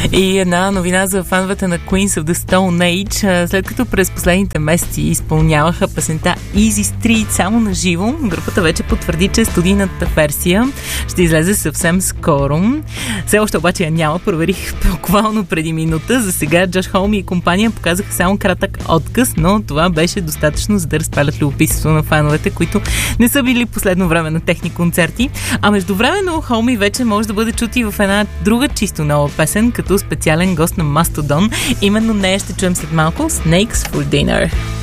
И една новина за фановете на Queens of the Stone Age. След като през последните месеци изпълняваха песента Easy Street само на живо, групата вече потвърди, че студийната версия ще излезе съвсем скоро. Все още обаче я няма, проверих буквално преди минута. За сега Джош Холми и компания показаха само кратък отказ, но това беше достатъчно, за да разпалят любопитството на фановете, които не са били последно време на техни концерти. А междувременно Холми вече може да бъде чути в една друга чисто нова песен, като специален гост на Mastodon. Именно нея ще чуем след малко Snakes for Dinner.